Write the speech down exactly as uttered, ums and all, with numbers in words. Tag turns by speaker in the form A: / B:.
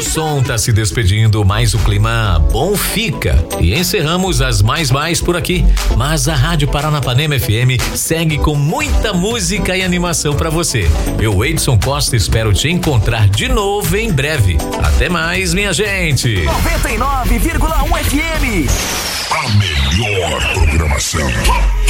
A: som tá se despedindo, mas o clima bom fica. E encerramos as mais mais por aqui. Mas a Rádio Paranapanema F M segue com muita música e animação pra você. Eu, Edson Costa, espero te encontrar de novo em breve. Até mais, minha gente.
B: noventa e nove vírgula um F M.
C: A melhor programação.